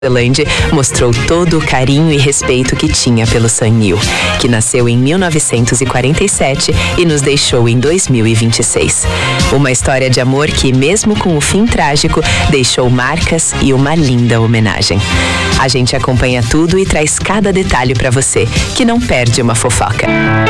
Zealand mostrou todo o carinho e respeito que tinha pelo Sam Neill, que nasceu em 1947 e nos deixou em 2026. Uma história de amor que, mesmo com o fim trágico, deixou marcas e uma linda homenagem. A gente acompanha tudo e traz cada detalhe para você, que não perde uma fofoca.